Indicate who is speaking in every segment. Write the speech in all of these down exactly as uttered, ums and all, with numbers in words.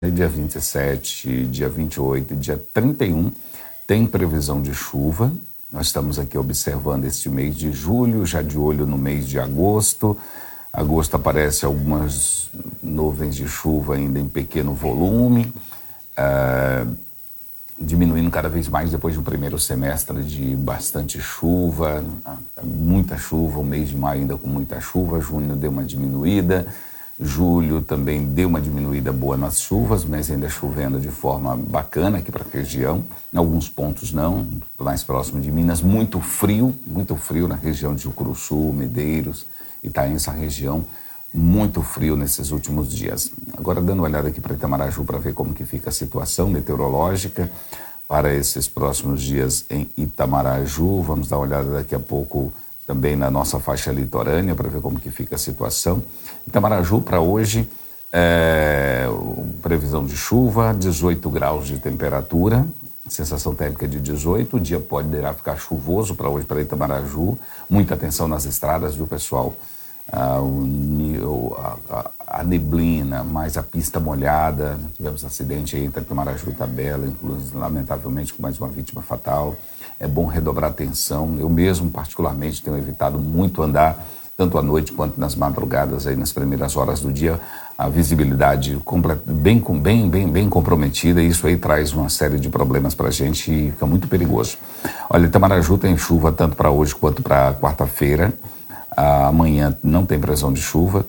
Speaker 1: Dia vinte e sete, dia vinte e oito e dia trinta e um tem previsão de chuva. Nós estamos aqui observando este mês de julho, já de olho no mês de agosto. Agosto aparece algumas nuvens de chuva ainda em pequeno volume, uh, diminuindo cada vez mais depois do primeiro semestre de bastante chuva, muita chuva, o mês de maio ainda com muita chuva, junho deu uma diminuída. Julho também deu uma diminuída boa nas chuvas, mas ainda chovendo de forma bacana aqui para a região. Em alguns pontos não, mais próximo de Minas, muito frio, muito frio na região de Jucuruçu, Medeiros, Itaém, essa região, muito frio nesses últimos dias. Agora dando uma olhada aqui para Itamaraju para ver como que fica a situação meteorológica para esses próximos dias em Itamaraju. Vamos dar uma olhada daqui a pouco também na nossa faixa litorânea para ver como que fica a situação. Itamaraju para hoje, é, previsão de chuva, dezoito graus de temperatura, sensação térmica de dezoito, o dia poderá ficar chuvoso para hoje para Itamaraju, muita atenção nas estradas, viu pessoal? Ah, o, a, a neblina, mais a pista molhada, tivemos um acidente aí entre Itamaraju e Itabela, inclusive lamentavelmente com mais uma vítima fatal. É bom redobrar atenção. Eu mesmo, particularmente, tenho evitado muito andar, tanto à noite quanto nas madrugadas, aí nas primeiras horas do dia. A visibilidade bem, bem, bem, bem comprometida, e isso aí traz uma série de problemas para a gente e fica muito perigoso. Olha, Itamaraju tem chuva tanto para hoje quanto para quarta-feira. Amanhã não tem previsão de chuva.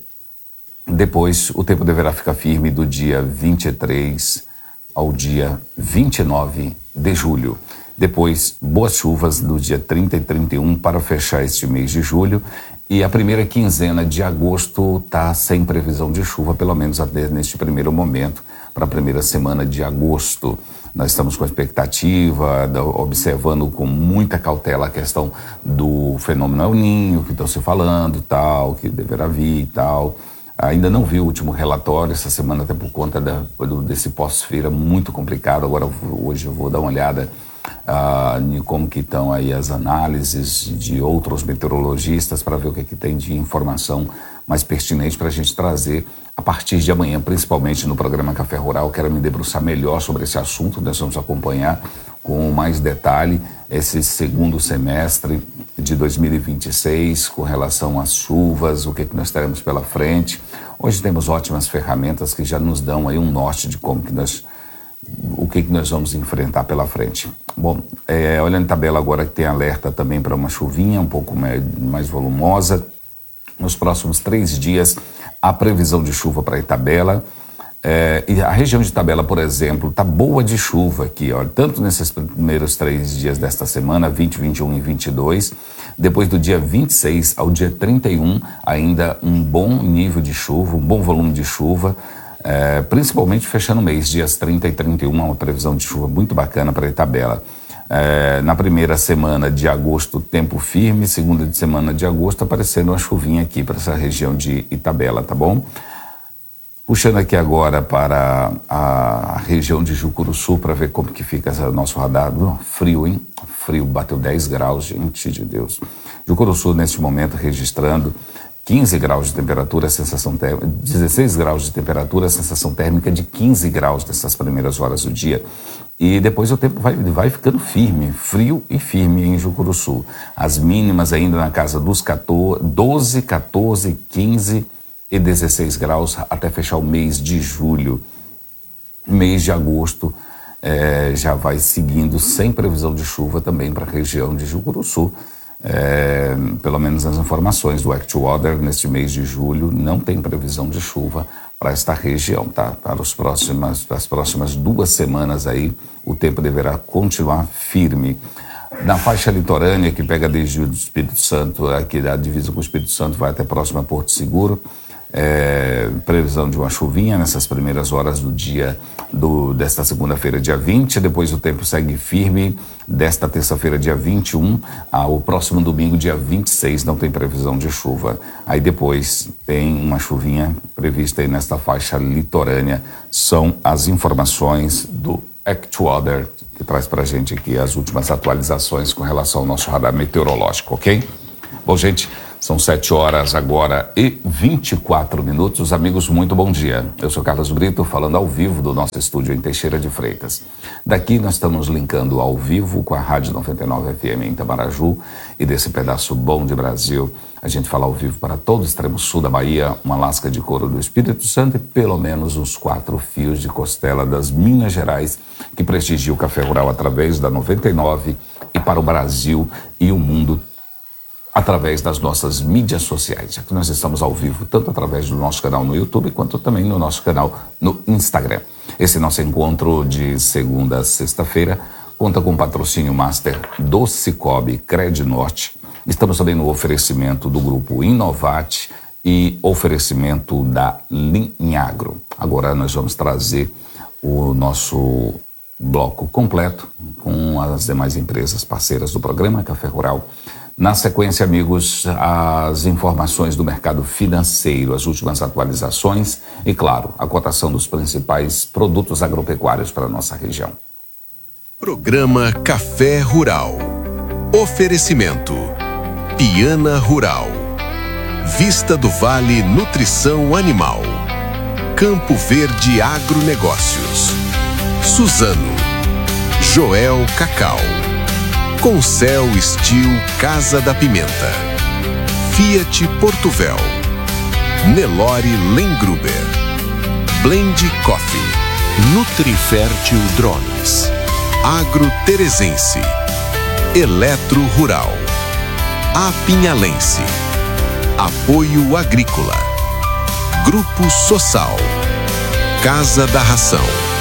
Speaker 1: Depois, o tempo deverá ficar firme do dia vinte e três ao dia vinte e nove de julho. Depois, boas chuvas do dia trinta e trinta e um para fechar este mês de julho. E a primeira quinzena de agosto está sem previsão de chuva, pelo menos até neste primeiro momento, para a primeira semana de agosto. Nós estamos com a expectativa, observando com muita cautela a questão do fenômeno El Niño, que estão se falando, tal, que deverá vir e tal. Ainda não vi o último relatório essa semana, até por conta da, desse pós-feira muito complicado. Agora, hoje eu vou dar uma olhada Uh, em como que estão aí as análises de outros meteorologistas para ver o que, que tem de informação mais pertinente para a gente trazer a partir de amanhã, principalmente no programa Café Rural. Quero me debruçar melhor sobre esse assunto, nós vamos acompanhar com mais detalhe esse segundo semestre de dois mil e vinte e seis com relação às chuvas, o que, que nós teremos pela frente. Hoje temos ótimas ferramentas que já nos dão aí um norte de como que nós o que, que nós vamos enfrentar pela frente. Bom, é, olhando a tabela agora que tem alerta também para uma chuvinha um pouco mais, mais volumosa. Nos próximos três dias, há previsão de chuva para Itabela. É, e a região de Itabela, por exemplo, está boa de chuva aqui, ó, tanto nesses primeiros três dias desta semana, vinte, vinte e um e vinte e dois. Depois do dia vinte e seis ao dia trinta e um, ainda um bom nível de chuva, um bom volume de chuva. É, principalmente fechando o mês, dias trinta e trinta e um, uma previsão de chuva muito bacana para Itabela. É, na primeira semana de agosto, tempo firme, segunda de semana de agosto, aparecendo uma chuvinha aqui para essa região de Itabela, tá bom? Puxando aqui agora para a região de Jucuruçu para ver como que fica esse nosso radar. Frio, hein? Frio, bateu dez graus, gente de Deus. Jucuruçu, neste momento, registrando quinze graus de temperatura, sensação térmica, dezesseis graus de temperatura, sensação térmica de quinze graus nessas primeiras horas do dia. E depois o tempo vai, vai ficando firme, frio e firme em Jucuruçu. As mínimas ainda na casa dos quatorze, doze, quatorze, quinze e dezesseis graus até fechar o mês de julho. Mês de agosto é, já vai seguindo sem previsão de chuva também para a região de Jucuruçu. É, pelo menos as informações do AccuWeather, neste mês de julho, não tem previsão de chuva para esta região, tá? Para os próximas, as próximas duas semanas aí, o tempo deverá continuar firme. Na faixa litorânea, que pega desde o Espírito Santo, aqui da divisa com o Espírito Santo, vai até próximo a Porto Seguro, é, previsão de uma chuvinha nessas primeiras horas do dia do, desta segunda-feira, dia vinte, depois o tempo segue firme desta terça-feira, dia vinte e um, ao próximo domingo, dia vinte e seis, não tem previsão de chuva. Aí depois tem uma chuvinha prevista aí nesta faixa litorânea. São as informações do AccuWeather, que traz pra gente aqui as últimas atualizações com relação ao nosso radar meteorológico, ok? Bom, gente, São sete horas agora e vinte e quatro minutos. Amigos, muito bom dia. Eu sou Carlos Brito, falando ao vivo do nosso estúdio em Teixeira de Freitas. Daqui nós estamos linkando ao vivo com a Rádio noventa e nove F M em Itamaraju, e desse pedaço bom de Brasil a gente fala ao vivo para todo o extremo sul da Bahia, uma lasca de couro do Espírito Santo e pelo menos uns quatro fios de costela das Minas Gerais, que prestigia o Café Rural através da noventa e nove e para o Brasil e o mundo através das nossas mídias sociais, já que nós estamos ao vivo tanto através do nosso canal no YouTube quanto também no nosso canal no Instagram. Esse nosso encontro de segunda a sexta-feira conta com o patrocínio master do Cicobi Crednorte. Estamos também no oferecimento do grupo Inovate e oferecimento da Linhagro. Agora nós vamos trazer o nosso bloco completo com as demais empresas parceiras do programa Café Rural. Na sequência, amigos, as informações do mercado financeiro, as últimas atualizações e, claro, a cotação dos principais produtos agropecuários para a nossa região.
Speaker 2: Programa Café Rural. Oferecimento Piana Rural, Vista do Vale Nutrição Animal, Campo Verde Agronegócios, Suzano, Joel Cacau, Concel Steel Casa da Pimenta, Fiat Portuvel, Nelore Lengruber, Blend Coffee, Nutrifértil Drones, Agro Teresense, Eletro Rural, Apinhalense, Apoio Agrícola, Grupo Sossal, Casa da Ração,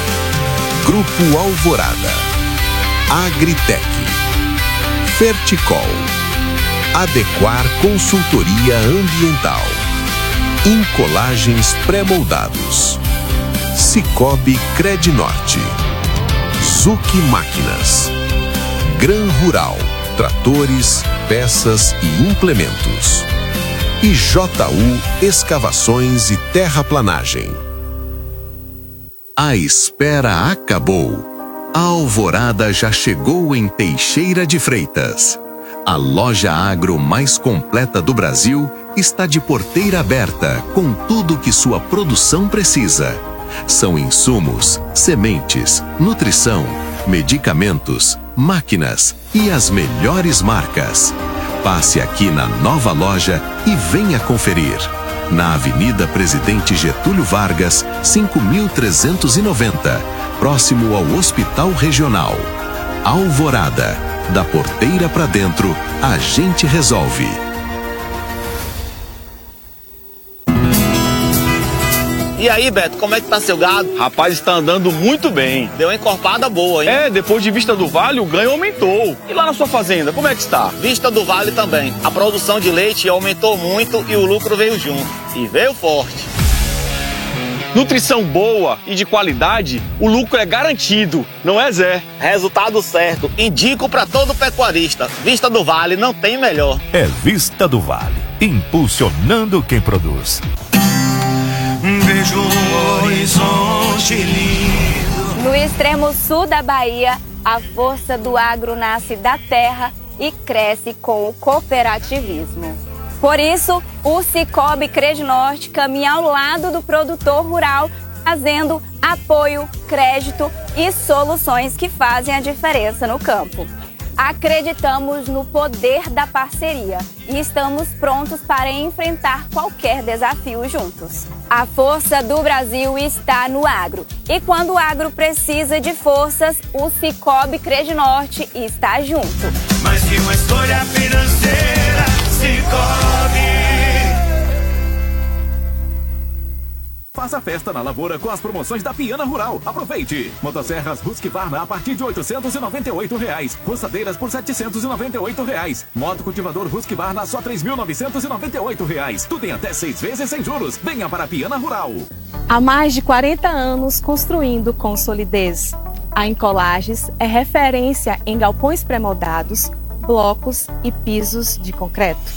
Speaker 2: Grupo Alvorada, Agritec, Ferticol, Adequar Consultoria Ambiental, Incolagens Pré-moldados, Cicobi Crednorte, Zuc Máquinas, Gran Rural, tratores, peças e implementos, e J U Escavações e Terraplanagem. A espera acabou. A Alvorada já chegou em Teixeira de Freitas. A loja agro mais completa do Brasil está de porteira aberta com tudo que sua produção precisa. São insumos, sementes, nutrição, medicamentos, máquinas e as melhores marcas. Passe aqui na nova loja e venha conferir. Na Avenida Presidente Getúlio Vargas, cinco mil trezentos e noventa, próximo ao Hospital Regional. Alvorada, da porteira para dentro, a gente resolve.
Speaker 3: E aí, Beto, como é que tá seu gado?
Speaker 4: Rapaz, está andando muito bem.
Speaker 3: Deu uma encorpada boa, hein?
Speaker 4: É, depois de Vista do Vale, o ganho aumentou. E lá na sua fazenda, como é que está?
Speaker 3: Vista do Vale também. A produção de leite aumentou muito e o lucro veio junto. E veio forte.
Speaker 4: Nutrição boa e de qualidade, o lucro é garantido, não é, Zé?
Speaker 3: Resultado certo. Indico para todo pecuarista. Vista do Vale não tem melhor.
Speaker 5: É Vista do Vale, impulsionando quem produz.
Speaker 6: Vejo um horizonte lindo.
Speaker 7: No extremo sul da Bahia, a força do agro nasce da terra e cresce com o cooperativismo. Por isso, o Cicobi Crednorte caminha ao lado do produtor rural, trazendo apoio, crédito e soluções que fazem a diferença no campo. Acreditamos no poder da parceria e estamos prontos para enfrentar qualquer desafio juntos. A força do Brasil está no agro. E quando o agro precisa de forças, o Cicobi Crednorte está junto.
Speaker 6: Mais que uma escolha financeira, Cicobi.
Speaker 5: Faça festa na lavoura com as promoções da Piana Rural. Aproveite! Motosserras Husqvarna a partir de oitocentos e noventa e oito reais. Roçadeiras por setecentos e noventa e oito reais. Moto cultivador Husqvarna só três mil novecentos e noventa e oito reais. Tudo em até seis vezes sem juros. Venha para a Piana Rural.
Speaker 8: Há mais de quarenta anos construindo com solidez. A Incolagens é referência em galpões pré-moldados, blocos e pisos de concreto.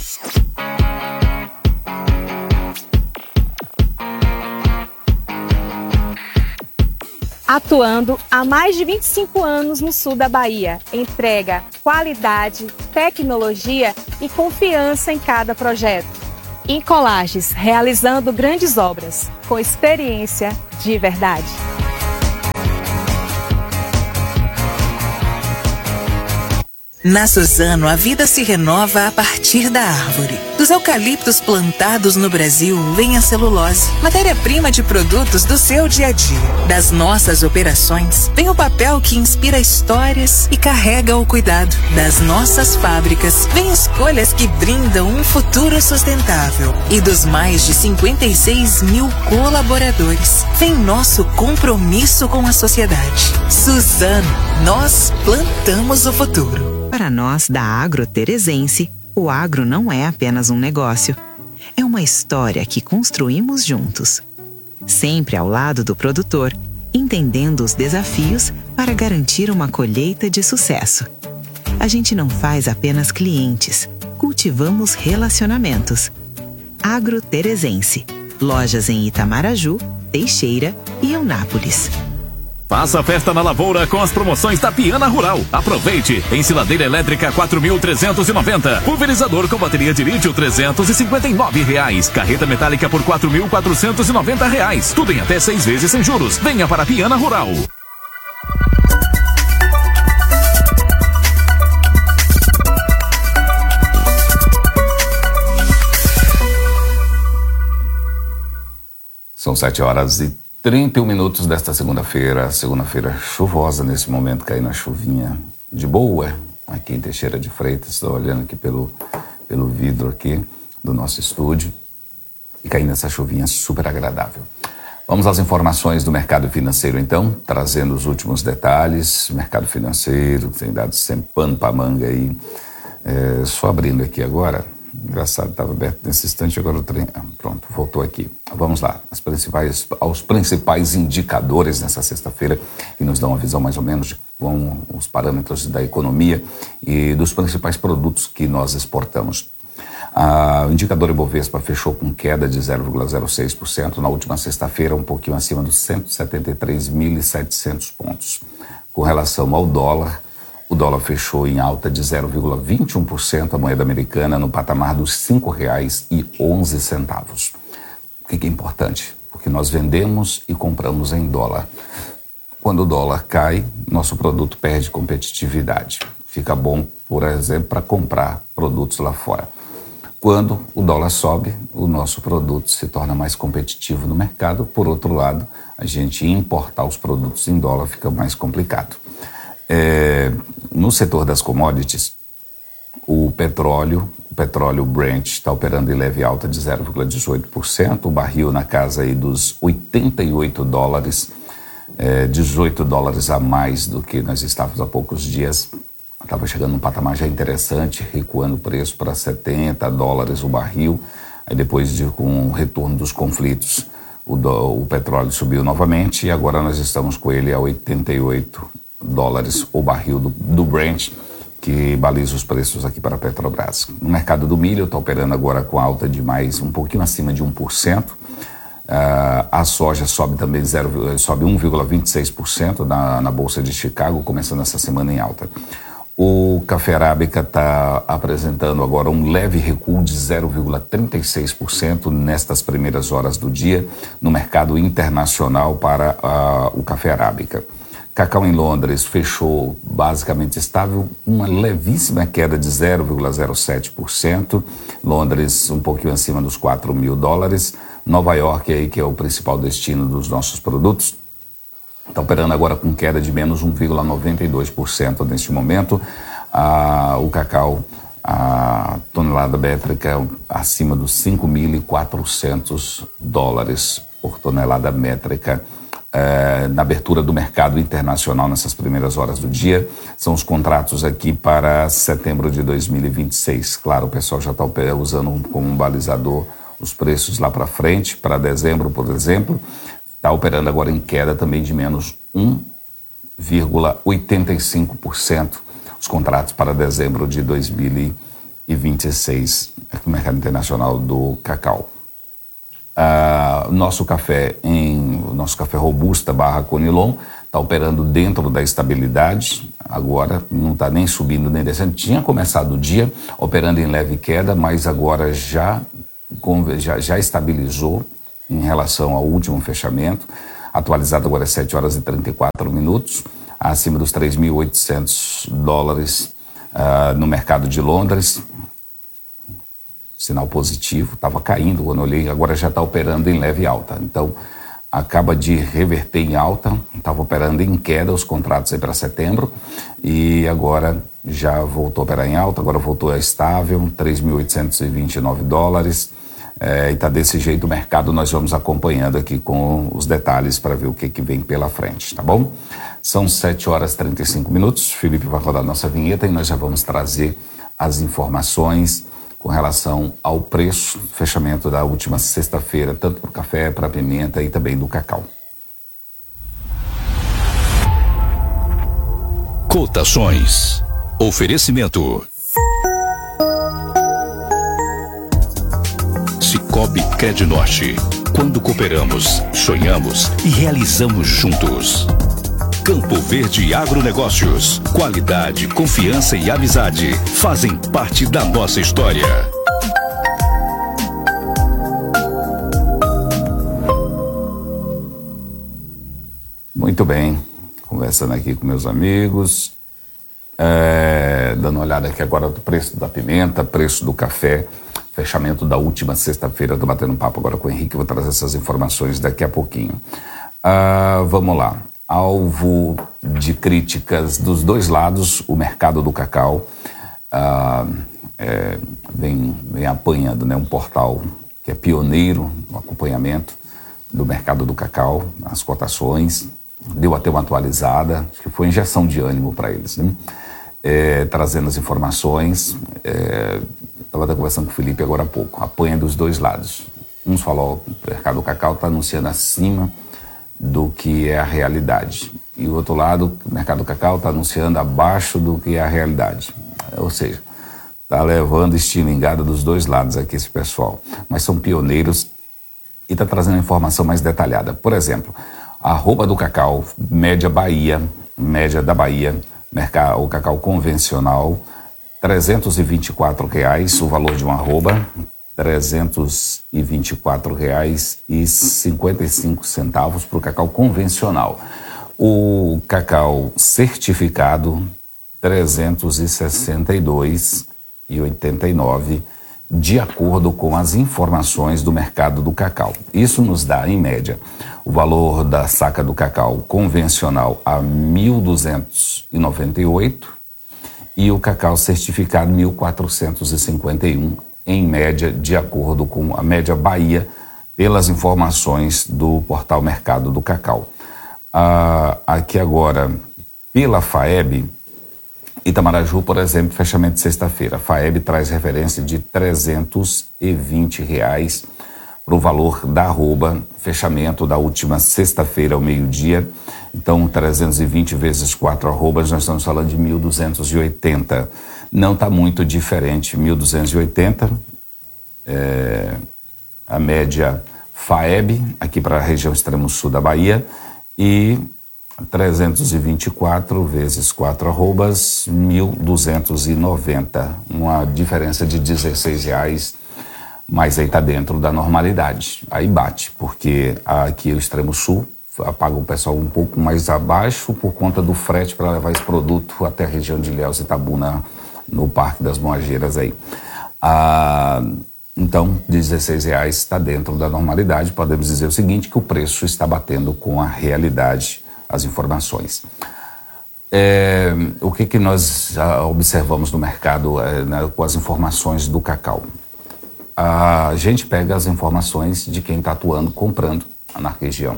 Speaker 8: Atuando há mais de vinte e cinco anos no sul da Bahia, entrega qualidade, tecnologia e confiança em cada projeto. Incolages, realizando grandes obras, com experiência de verdade.
Speaker 9: Na Suzano, a vida se renova a partir da árvore. Dos eucaliptos plantados no Brasil vem a celulose, matéria-prima de produtos do seu dia a dia. Das nossas operações vem o papel que inspira histórias e carrega o cuidado. Das nossas fábricas vem escolhas que brindam um futuro sustentável. E dos mais de cinquenta e seis mil colaboradores vem nosso compromisso com a sociedade. Suzano, nós plantamos o futuro.
Speaker 10: Para nós da Agro Terezense, o agro não é apenas um negócio. É uma história que construímos juntos. Sempre ao lado do produtor, entendendo os desafios para garantir uma colheita de sucesso. A gente não faz apenas clientes, cultivamos relacionamentos. Agro Terezense. Lojas em Itamaraju, Teixeira e Eunápolis.
Speaker 5: Faça a festa na lavoura com as promoções da Piana Rural. Aproveite! Ensiladeira elétrica quatro mil trezentos e noventa. Pulverizador com bateria de lítio trezentos e cinquenta e nove reais. Carreta metálica por quatro mil quatrocentos e noventa reais. Tudo em até seis vezes sem juros. Venha para a Piana Rural.
Speaker 1: São sete horas e trinta e um minutos desta segunda-feira, segunda-feira chuvosa nesse momento, caindo a chuvinha de boa aqui em Teixeira de Freitas. Estou olhando aqui pelo, pelo vidro aqui do nosso estúdio e caindo essa chuvinha super agradável. Vamos às informações do mercado financeiro então, trazendo os últimos detalhes. Mercado financeiro tem dado sempre pano para manga aí. É, só abrindo aqui agora. Engraçado, estava aberto nesse instante, agora o trem... Ah, pronto, voltou aqui. Vamos lá, as principais, aos principais indicadores nessa sexta-feira que nos dão uma visão mais ou menos de como os parâmetros da economia e dos principais produtos que nós exportamos. Ah, o indicador Ibovespa fechou com queda de zero vírgula zero seis por cento na última sexta-feira, um pouquinho acima dos cento e setenta e três mil e setecentos pontos. Com relação ao dólar, o dólar fechou em alta de zero vírgula vinte e um por cento, a moeda americana no patamar dos cinco reais e onze centavos. O que é importante? Porque nós vendemos e compramos em dólar. Quando o dólar cai, nosso produto perde competitividade. Fica bom, por exemplo, para comprar produtos lá fora. Quando o dólar sobe, o nosso produto se torna mais competitivo no mercado. Por outro lado, a gente importar os produtos em dólar fica mais complicado. É, no setor das commodities, o petróleo, o petróleo Brent está operando em leve alta de zero vírgula dezoito por cento, o barril na casa aí dos oitenta e oito dólares, é, dezoito dólares a mais do que nós estávamos há poucos dias. Estava chegando num patamar já interessante, recuando o preço para setenta dólares o barril. Aí depois, de, com o retorno dos conflitos, o, do, o petróleo subiu novamente e agora nós estamos com ele a oitenta e oito dólares o barril do, do Brent, que baliza os preços aqui para a Petrobras. No mercado do milho está operando agora com alta de mais um pouquinho acima de um por cento. Uh, a soja sobe também zero, sobe um vírgula vinte e seis por cento na, na Bolsa de Chicago, começando essa semana em alta. O café arábica está apresentando agora um leve recuo de zero vírgula trinta e seis por cento nestas primeiras horas do dia no mercado internacional para uh, o café arábica. Cacau em Londres fechou basicamente estável, uma levíssima queda de zero vírgula zero sete por cento. Londres um pouquinho acima dos quatro mil dólares. Nova York, aí, que é o principal destino dos nossos produtos, está operando agora com queda de menos um vírgula noventa e dois por cento neste momento. Ah, o cacau, a tonelada métrica acima dos cinco mil e quatrocentos dólares por tonelada métrica. É, na abertura do mercado internacional nessas primeiras horas do dia. São os contratos aqui para setembro de dois mil e vinte e seis. Claro, o pessoal já está usando como um balizador os preços lá para frente, para dezembro, por exemplo. Está operando agora em queda também de menos um vírgula oitenta e cinco por cento os contratos para dezembro de dois mil e vinte e seis aqui no mercado internacional do cacau. Uh, nosso café em nosso café robusta barra conilon está operando dentro da estabilidade, agora não está nem subindo nem descendo. Tinha começado o dia operando em leve queda, mas agora já, já, já estabilizou em relação ao último fechamento. Atualizado agora às sete horas e trinta e quatro minutos, acima dos três mil e oitocentos dólares uh, no mercado de Londres. Sinal positivo, estava caindo quando eu olhei, agora já está operando em leve alta. Então, acaba de reverter em alta, estava operando em queda os contratos aí para setembro e agora já voltou a operar em alta, agora voltou a estável, três mil oitocentos e vinte e nove dólares. É, e está desse jeito o mercado, nós vamos acompanhando aqui com os detalhes para ver o que, que vem pela frente, tá bom? São sete horas e trinta e cinco minutos, Felipe vai rodar nossa vinheta e nós já vamos trazer as informações com relação ao preço, fechamento da última sexta-feira, tanto para o café, para a pimenta e também do cacau.
Speaker 11: Cotações. Oferecimento. Cicobi Crednorte. Quando cooperamos, sonhamos e realizamos juntos. Campo Verde Agronegócios. Qualidade, confiança e amizade fazem parte da nossa história.
Speaker 1: Muito bem, conversando aqui com meus amigos, é, dando uma olhada aqui agora do preço da pimenta, preço do café, fechamento da última sexta-feira. Estou batendo um papo agora com o Henrique, vou trazer essas informações daqui a pouquinho. Ah, vamos lá. Alvo de críticas dos dois lados, o mercado do cacau ah, é, vem, vem apanhando, né, um portal que é pioneiro no acompanhamento do mercado do cacau, as cotações, deu até uma atualizada, acho que foi injeção de ânimo para eles, né? É, trazendo as informações, estava é, conversando com o Felipe agora há pouco, apanha dos dois lados. Uns falou que o mercado do cacau está anunciando acima do que é a realidade. E o outro lado, o mercado do cacau está anunciando abaixo do que é a realidade. Ou seja, está levando estilingada dos dois lados aqui esse pessoal. Mas são pioneiros e está trazendo informação mais detalhada. Por exemplo, a arroba do cacau, média Bahia, média da Bahia, mercado, o cacau convencional, trezentos e vinte e quatro reais, o valor de uma arroba, trezentos e vinte e quatro reais e cinquenta e cinco centavos para o cacau convencional. O cacau certificado, trezentos e sessenta e dois reais e oitenta e nove centavos, de acordo com as informações do mercado do cacau. Isso nos dá, em média, o valor da saca do cacau convencional a mil duzentos e noventa e oito reais e o cacau certificado mil quatrocentos e cinquenta e um reais, em média, de acordo com a média Bahia, pelas informações do portal Mercado do Cacau. Ah, aqui agora, pela FAEB, Itamaraju, por exemplo, fechamento de sexta-feira. A FAEB traz referência de trezentos e vinte reais para o valor da arroba, fechamento da última sexta-feira ao meio-dia. Então, trezentos e vinte vezes quatro arrobas, nós estamos falando de mil duzentos e oitenta. Não está muito diferente, mil duzentos e oitenta, é, a média FAEB, aqui para a região extremo sul da Bahia, e trezentos e vinte e quatro vezes quatro arrobas, mil duzentos e noventa, uma diferença de dezesseis reais, mas aí está dentro da normalidade, aí bate, porque aqui o extremo sul paga o pessoal um pouco mais abaixo por conta do frete para levar esse produto até a região de Ilhéus e Itabuna, no Parque das Moageiras aí. Ah, então, dezesseis reais está dentro da normalidade. Podemos dizer o seguinte, que o preço está batendo com a realidade, as informações. É, o que, que nós observamos no mercado é, né, com as informações do cacau? A gente pega as informações de quem está atuando, comprando na região.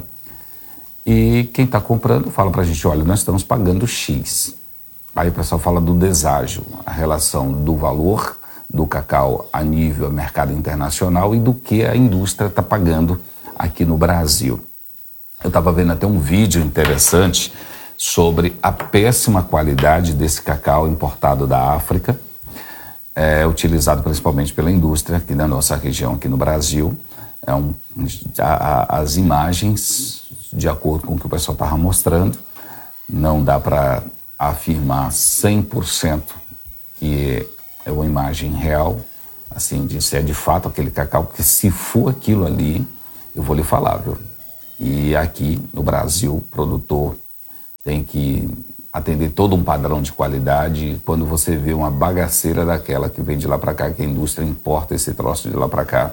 Speaker 1: E quem está comprando fala para a gente, olha, nós estamos pagando X. Aí o pessoal fala do deságio, a relação do valor do cacau a nível mercado internacional e do que a indústria está pagando aqui no Brasil. Eu estava vendo até um vídeo interessante sobre a péssima qualidade desse cacau importado da África, é, utilizado principalmente pela indústria aqui na nossa região, aqui no Brasil. É um, a, a, as imagens, de acordo com o que o pessoal estava mostrando, não dá para afirmar cem por cento que é uma imagem real, assim, de se é de fato aquele cacau, porque se for aquilo ali, eu vou lhe falar, viu? E aqui no Brasil, o produtor tem que atender todo um padrão de qualidade. Quando você vê uma bagaceira daquela que vem de lá para cá, que a indústria importa esse troço de lá para cá,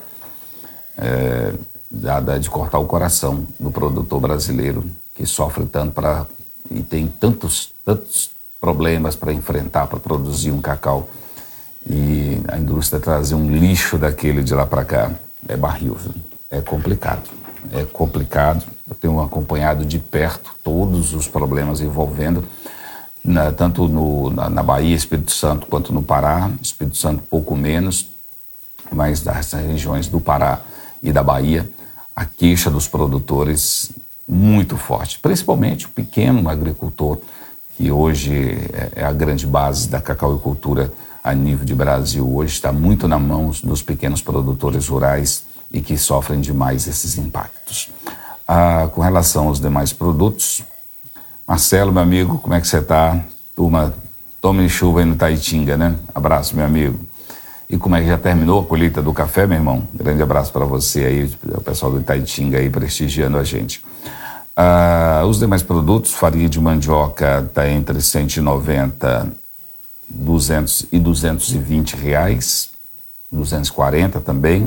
Speaker 1: é, dá, dá de cortar o coração do produtor brasileiro, que sofre tanto para e tem tantos, tantos problemas para enfrentar, para produzir um cacau. E a indústria trazer um lixo daquele de lá para cá é barril, viu? É complicado. É complicado. Eu tenho acompanhado de perto todos os problemas envolvendo, na, tanto no, na, na Bahia, Espírito Santo, quanto no Pará. Espírito Santo pouco menos, mas das regiões do Pará e da Bahia, a queixa dos produtores muito forte, principalmente o pequeno agricultor, que hoje é, é a grande base da cacauicultura a nível de Brasil. Hoje está muito na mão dos pequenos produtores rurais e que sofrem demais esses impactos. Ah, com relação aos demais produtos, Marcelo, meu amigo, como é que você está? Turma, tome chuva aí no Taitinga, né? Abraço, meu amigo. E como é que já terminou a colheita do café, meu irmão? Grande abraço para você aí, o pessoal do Itaitinga aí prestigiando a gente. Ah, os demais produtos, farinha de mandioca está entre cento e noventa, duzentos e duzentos e vinte reais, duzentos e quarenta também.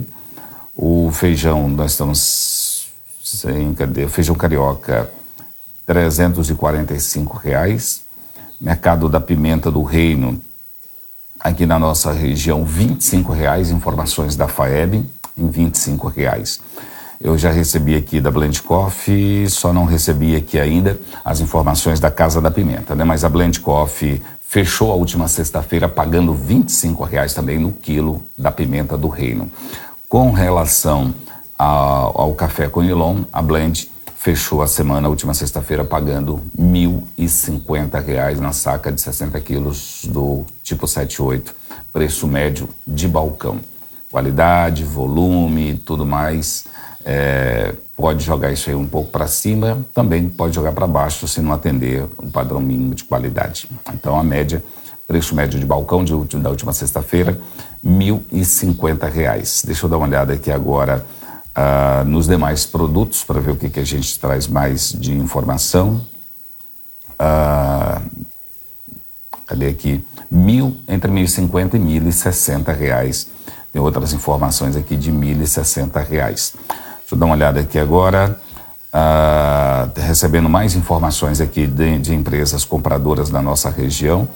Speaker 1: O feijão, nós estamos sem, cadê? O feijão carioca, trezentos e quarenta e cinco reais. Mercado da pimenta do Reino, aqui na nossa região, vinte e cinco reais. Informações da FAEB, em vinte e cinco reais. Eu já recebi aqui da Blend Coffee, só não recebi aqui ainda as informações da Casa da Pimenta, né? Mas a Blend Coffee fechou a última sexta-feira pagando vinte e cinco reais também no quilo da pimenta do Reino. Com relação ao, ao café Conilon, a Blend fechou a semana, a última sexta-feira, pagando mil e cinquenta reais na saca de sessenta quilos do tipo sete oito, preço médio de balcão. Qualidade, volume, tudo mais, é, pode jogar isso aí um pouco para cima, também pode jogar para baixo se não atender um padrão mínimo de qualidade. Então a média, preço médio de balcão de, da última sexta-feira, mil e cinquenta reais. Deixa eu dar uma olhada aqui agora Uh, nos demais produtos, para ver o que, que a gente traz mais de informação. Uh, cadê aqui? Mil, entre mil e cinquenta e mil e sessenta reais. Tem outras informações aqui de mil e sessenta reais. Deixa eu dar uma olhada aqui agora. Uh, recebendo mais informações aqui de, de empresas compradoras da nossa região.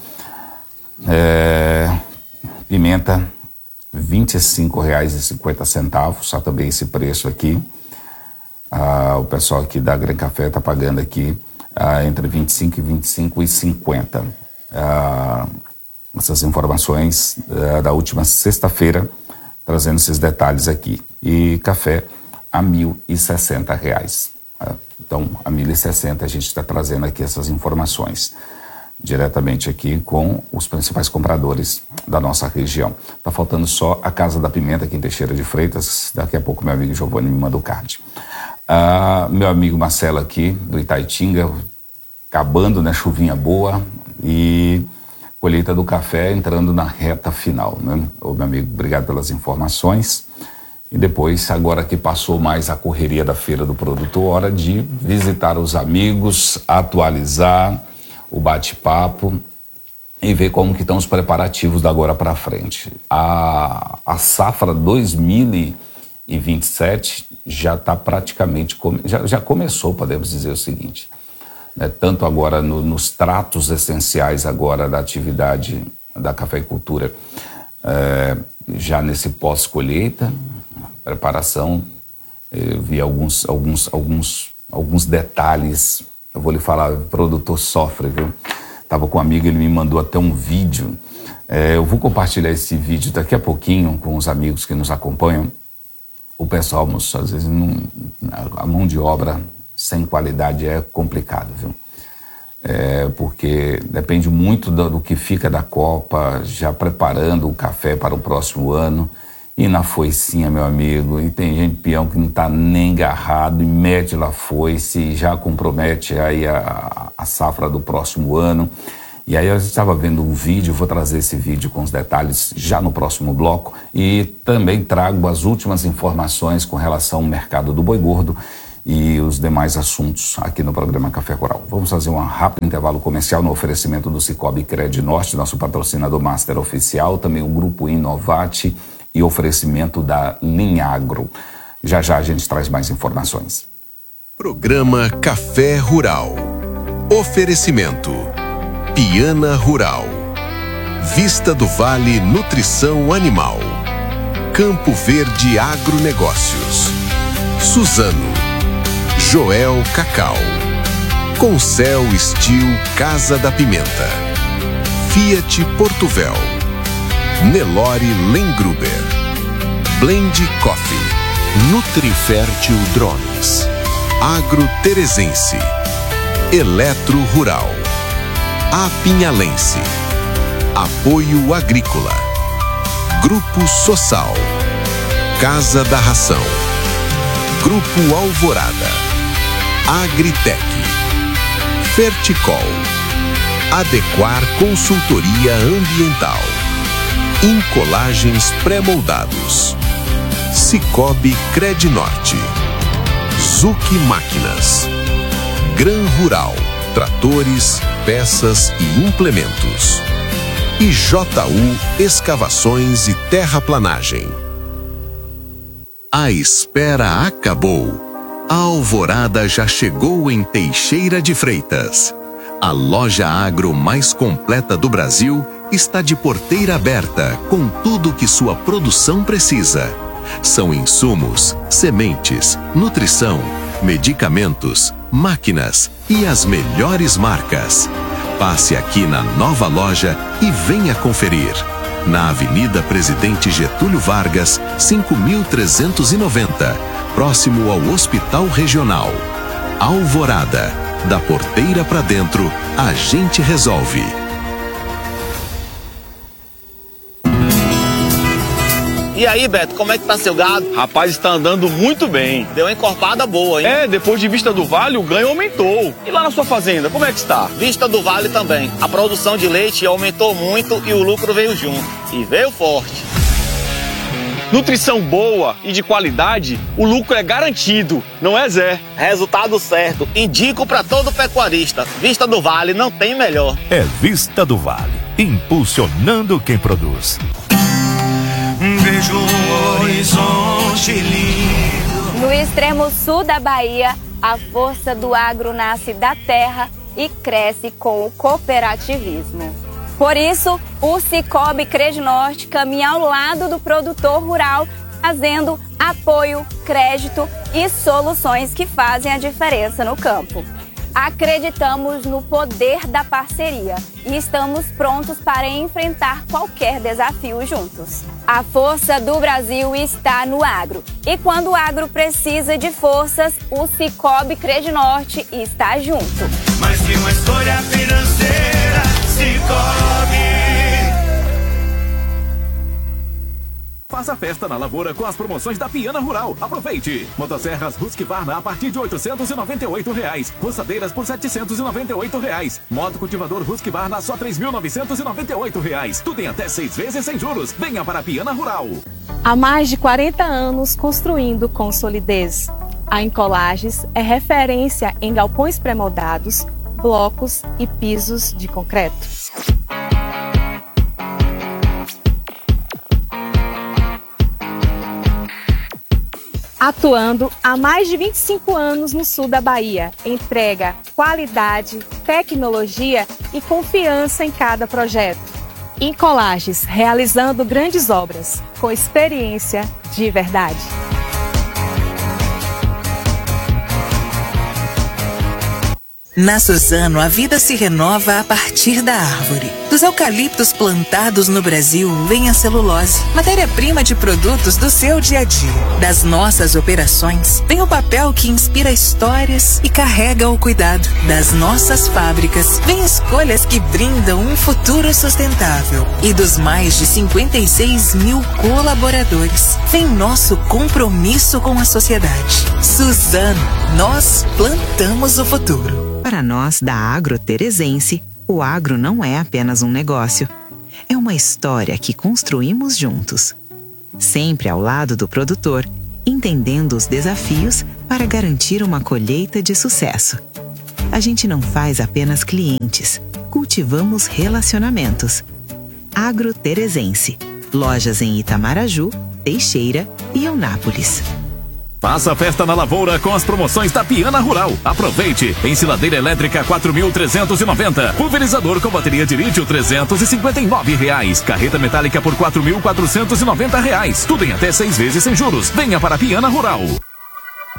Speaker 1: É, pimenta, vinte e cinco reais e cinquenta centavos, só também esse preço aqui. Ah, o pessoal aqui da Gran Café está pagando aqui ah, entre vinte e cinco e vinte e cinco e cinquenta. Ah, essas informações ah, da última sexta-feira, trazendo esses detalhes aqui. E café a mil e sessenta reais. Ah, então, a mil e sessenta a gente está trazendo aqui essas informações diretamente aqui com os principais compradores da nossa região. Tá faltando só a Casa da Pimenta aqui em Teixeira de Freitas. Daqui a pouco meu amigo Giovanni me manda o card. Ah, meu amigo Marcelo aqui do Itaitinga, acabando, né, chuvinha boa e colheita do café entrando na reta final, né? Ô, meu amigo, obrigado pelas informações. E depois, agora que passou mais a correria da Feira do Produtor, hora de visitar os amigos, atualizar o bate-papo e ver como que estão os preparativos da agora para frente. A, a safra dois mil e vinte e sete já está praticamente, já, já começou, podemos dizer o seguinte, né? Tanto agora no, nos tratos essenciais agora da atividade da cafeicultura, é, já nesse pós-colheita, preparação, eu vi alguns, alguns, alguns, alguns detalhes. Eu vou lhe falar, o produtor sofre, viu? Tava com um amigo, ele me mandou até um vídeo. É, eu vou compartilhar esse vídeo daqui a pouquinho com os amigos que nos acompanham. O pessoal, às vezes, não, a mão de obra sem qualidade é complicado, viu? É, porque depende muito do, do que fica da copa, já preparando o café para o próximo ano. e na foicinha, meu amigo. E tem gente, peão, que não tá nem agarrado e mete lá foice e já compromete aí a, a safra do próximo ano. E aí eu estava vendo um vídeo, vou trazer esse vídeo com os detalhes já no próximo bloco e também trago as últimas informações com relação ao mercado do boi gordo e os demais assuntos aqui no programa Café Rural. Vamos fazer um rápido intervalo comercial no oferecimento do Cicobi Crednorte, nosso patrocinador master oficial, também o Grupo Inovate e oferecimento da Linhagro. Já já a gente traz mais informações.
Speaker 2: Programa Café Rural. Oferecimento Piana Rural, Vista do Vale Nutrição Animal, Campo Verde Agronegócios, Suzano, Joel Cacau, Concel Steel Casa da Pimenta, Fiat Portuvel, Nelore Lengruber, Blend Coffee, Nutrifértil Drones, Agro Teresense, Eletro Rural, Apinhalense, Apoio Agrícola, Grupo Sossal, Casa da Ração, Grupo Alvorada, Agritec, Ferticol, Adequar Consultoria Ambiental, Incolagens Pré-moldados, Cicobi Crednorte, Zuc Máquinas, Gran Rural, tratores, peças e implementos. E J U Escavações e Terraplanagem. A espera acabou. A alvorada já chegou em Teixeira de Freitas. A loja agro mais completa do Brasil está de porteira aberta com tudo que sua produção precisa. São insumos, sementes, nutrição, medicamentos, máquinas e as melhores marcas. Passe aqui na nova loja e venha conferir. Na Avenida Presidente Getúlio Vargas, cinco mil trezentos e noventa, próximo ao Hospital Regional. Alvorada, da porteira para dentro, a gente resolve.
Speaker 3: E aí, Beto, como é que tá seu gado?
Speaker 4: Rapaz, está andando muito bem.
Speaker 3: Deu uma encorpada boa, hein?
Speaker 4: É, depois de Vista do Vale, o ganho aumentou. E lá na sua fazenda, como é que está?
Speaker 3: Vista do Vale também. A produção de leite aumentou muito e o lucro veio junto. E veio forte.
Speaker 4: Nutrição boa e de qualidade, o lucro é garantido, não é, Zé?
Speaker 3: Resultado certo. Indico para todo pecuarista. Vista do Vale não tem melhor.
Speaker 11: É Vista do Vale, impulsionando quem produz.
Speaker 6: Vejo um horizonte lindo.
Speaker 7: No extremo sul da Bahia, a força do agro nasce da terra e cresce com o cooperativismo. Por isso, o Cicobi Crednorte caminha ao lado do produtor rural, trazendo apoio, crédito e soluções que fazem a diferença no campo. Acreditamos no poder da parceria e estamos prontos para enfrentar qualquer desafio juntos. A força do Brasil está no agro. E quando o agro precisa de forças, o Cicobi Crednorte está junto.
Speaker 6: Mais que uma escolha financeira, Cicobi.
Speaker 5: Faça festa na lavoura com as promoções da Piana Rural. Aproveite! Motosserras Husqvarna a partir de oitocentos e noventa e oito reais. Roçadeiras por setecentos e noventa e oito reais. Moto cultivador Husqvarna só três mil novecentos e noventa e oito reais. Tudo em até seis vezes sem juros. Venha para a Piana Rural.
Speaker 8: Há mais de quarenta anos construindo com solidez. A Incolages é referência em galpões pré-moldados, blocos e pisos de concreto. Atuando há mais de vinte e cinco anos no sul da Bahia, entrega qualidade, tecnologia e confiança em cada projeto. Incolages, realizando grandes obras, com experiência de verdade.
Speaker 9: Na Suzano, a vida se renova a partir da árvore. Dos eucaliptos plantados no Brasil vem a celulose, matéria-prima de produtos do seu dia a dia. Das nossas operações vem o papel que inspira histórias e carrega o cuidado. Das nossas fábricas vem escolhas que brindam um futuro sustentável. E dos mais de cinquenta e seis mil colaboradores vem nosso compromisso com a sociedade. Suzano, nós plantamos o futuro.
Speaker 10: Para nós, da Agro Terezense, o agro não é apenas um negócio. É uma história que construímos juntos. Sempre ao lado do produtor, entendendo os desafios para garantir uma colheita de sucesso. A gente não faz apenas clientes, cultivamos relacionamentos. Agro Terezense. Lojas em Itamaraju, Teixeira e Eunápolis.
Speaker 5: Faça a festa na lavoura com as promoções da Piana Rural. Aproveite! Ensiladeira elétrica quatro mil trezentos e noventa. Pulverizador com bateria de lítio trezentos e cinquenta e nove reais. Carreta metálica por quatro mil quatrocentos e noventa reais. Tudo em até seis vezes sem juros. Venha para a Piana Rural.